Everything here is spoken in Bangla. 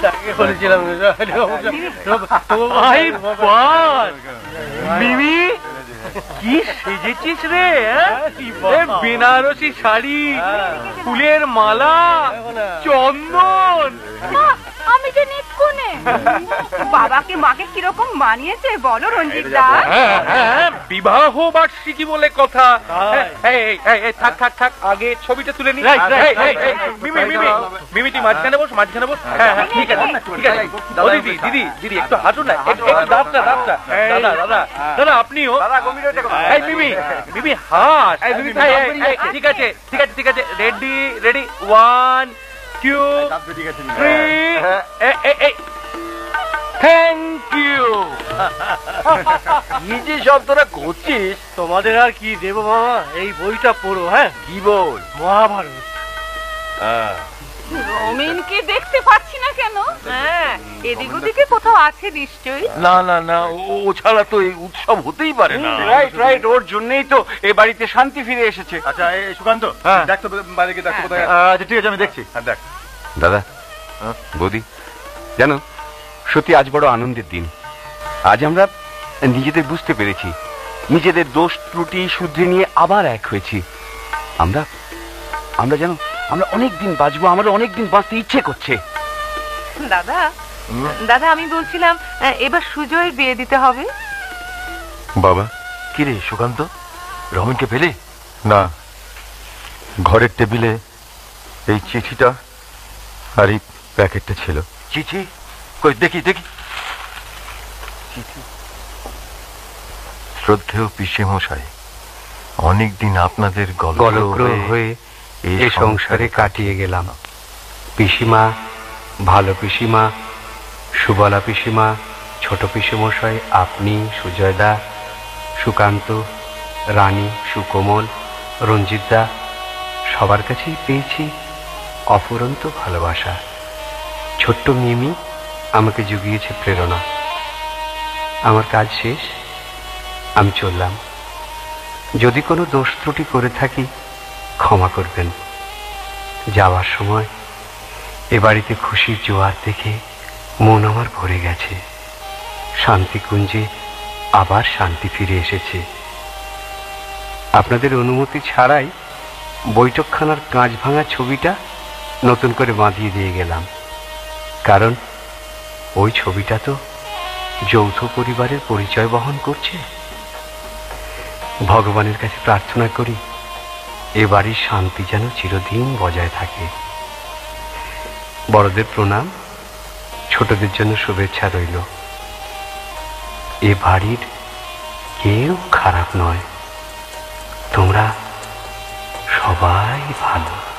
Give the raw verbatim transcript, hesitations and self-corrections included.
মিমি কি সেজেছিস রে? বেনারসি শাড়ি, ফুলের মালা, চন্দন। আমি যে নিকুনে বাবাকে মাকে কিরকম মানিয়েছে বলো রঞ্জিত দা? বিবাহ বার্ষিকী বলে কথা। থাক থাক থাক, আগে ছবিটা তুলে নি। মিমি মিমি মিমি তুই মাঝখানে বস, মাঝখানে বস। হ্যাঁ হ্যাঁ ঠিক আছে ঠিক আছে। দিদি দিদি দিদি একটু হাঁটুন না, একটু দাঁড়া দাঁড়া। দাদা দাদা দাদা আপনিও। এই মিমি মিমি হাস। ঠিক আছে ঠিক আছে ঠিক আছে। Ready ready, one two three. Thank you. কি যে সব তোরা করছিস? তোমাদের আর কি দেব মামা, এই বইটা পড়ো। হ্যাঁ কি বই? মহাভারত। রমেনকে দেখতে পাচ্ছি না কেন? হ্যাঁ এদিক ওদিকে কোথাও আছে নিশ্চয়ই। না না না, ও ছাড়া তো এই উৎসব হতেই পারে না। রাইট রাইট, ওর জন্যই তো এই বাড়িতে শান্তি ফিরে এসেছে। আচ্ছা এই সুকান্ত, দেখ তো বাইরে গিয়ে দেখ কোথায়। আচ্ছা ঠিক আছে, আমি দেখছি। হ্যাঁ দেখ। দাদা বৌদি, জানো সত্যি আজ বড় আনন্দের দিন। আজ আমরা নিজেদের বুঝতে পেরেছি, নিজেদের দোষ ত্রুটি শুধরে নিয়ে আবার এক হয়েছি। আমরা আমরা জানো আমরা অনেক দিন বাঁচবো, আমাদের অনেক দিন বাঁচতে ইচ্ছে করছে। দাদা দাদা আমি বলছিলাম এবার সুজয়ের বিয়ে দিতে হবে। বাবা কি রে সুকান্ত, রমেনকে পেলে? না, ঘরের টেবিলে এই চিঠিটা আর এই প্যাকেটটা ছিল। চিঠি কই দেখি দেখি। শ্রদ্ধেয় পিসে মশাই, অনেকদিন আপনাদের গলগ্রহ হয়ে এই সংসারে কাটিয়ে গেলাম। পিসিমা, ভালো পিসিমা, সুবলা পিসিমা, ছোট পিসেমশাই, আপনি, সুজয়দা, সুকান্ত, রানী, সুকোমল, রঞ্জিতদা, সবার কাছেই পেয়েছি অফুরন্ত ভালোবাসা। ছোট্ট মিমি আমাকে জুগিয়েছে প্রেরণা। আমার কাজ শেষ, আমি চললাম। যদি কোনো দোষ ত্রুটি করে থাকি ক্ষমা করবেন। যাওয়ার সময় এ বাড়িতে খুশির জোয়ার দেখে মন আমার ভরে গেছে। শান্তিকুঞ্জে আবার শান্তি ফিরে এসেছে। আপনাদের অনুমতি ছাড়াই বৈঠকখানার কাঁচ ভাঙা ছবিটা নতুন করে বাঁধিয়ে দিয়ে গেলাম, কারণ ওই ছবিটা তো যৌথ পরিবারের পরিচয় বহন করছে। ভগবানের কাছে প্রার্থনা করি এ বাড়ির শান্তি যেন চিরদিন বজায় থাকে। বড়দের প্রণাম, ছোটদের জন্য শুভেচ্ছা রইল। এ বাড়ির কেউ খারাপ নয়, তোমরা সবাই ভালো।